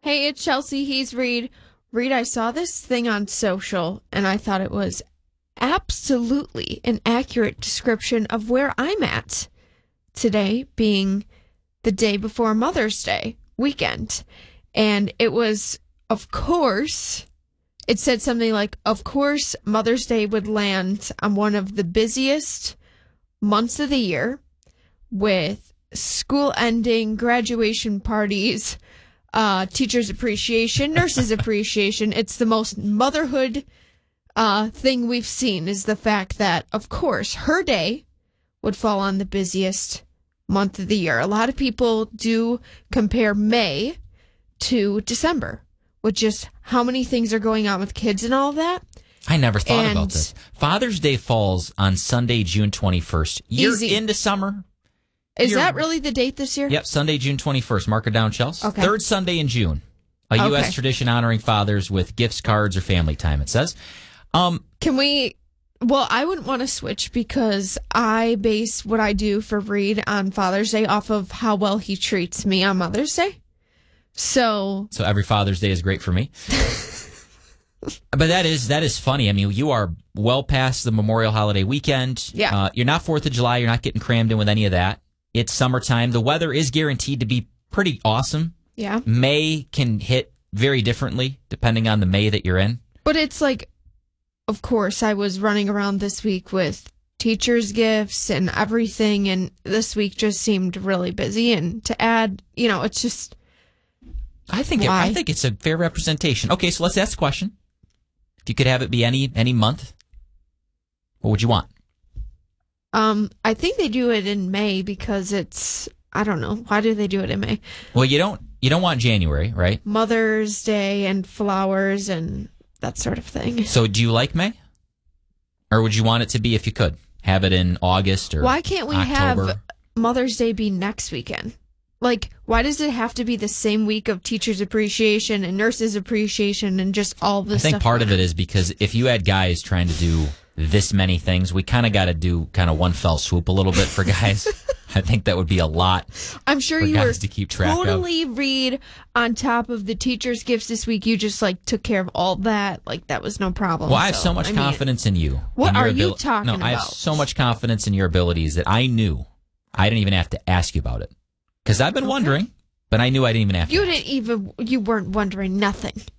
Hey, it's Chelsea. He's Reed. Reed, I saw this thing on social, and I thought it was absolutely an accurate description of where I'm at today, being the day before Mother's Day weekend. And it was, of course, it said something like, of course, Mother's Day would land on one of the busiest months of the year with school ending, graduation parties, teachers appreciation, nurses appreciation. It's the most motherhood thing we've seen, is the fact that, of course, her day would fall on the busiest month of the year. A lot of people do compare May to December with just how many things are going on with kids and all that. I never thought about this. Father's Day falls on Sunday, June 21st. You're Easy. into summer. Is that really the date this year? Yep, Sunday, June 21st. Mark it down, Chelsea. Okay. Third Sunday in June. A U.S. tradition honoring fathers with gifts, cards, or family time, it says. Can we... Well, I wouldn't want to switch because I base what I do for Reed on Father's Day off of how well he treats me on Mother's Day. So every Father's Day is great for me. But that is funny. I mean, you are well past the Memorial Holiday weekend. Yeah. You're not 4th of July. You're not getting crammed in with any of that. It's summertime. The weather is guaranteed to be pretty awesome. Yeah. May can hit very differently depending on the May that you're in. But it's like, of course, I was running around this week with teachers' gifts and everything, and this week just seemed really busy. And to add, it's just... I think it's a fair representation. Okay, so let's ask the question. If you could have it be any month, what would you want? I think they do it in May because it's, I don't know. Why do they do it in May? Well, you don't want January, right? Mother's Day and flowers and that sort of thing. So do you like May? Or would you want it to be, if you could, have it in August or Why can't we October? have Mother's Day be next weekend? Like, why does it have to be the same week of teachers appreciation and nurses appreciation and just all this stuff? I think part of it is because if you had guys trying to do this many things, we kind of got to do kind of one fell swoop a little bit for guys. I think that would be a lot. I'm sure for you guys were to keep track totally Read on top of the teachers' gifts this week. You just took care of all that. That was no problem. Well, I have so much confidence in you. What in your are you talking about? No, I have so much confidence in your abilities that I knew I didn't even have to ask you about it. Because I've been wondering, but I knew I didn't even have to. You weren't wondering nothing.